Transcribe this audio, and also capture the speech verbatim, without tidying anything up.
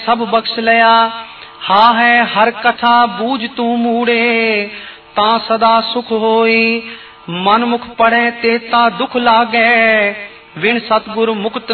सब बख्श लिया। हा है हर कथा बूझ तू मूड़े, ता सदा सुख होई। मन मुख पड़े तेता दुख लागे, विण सतगुर मुक्त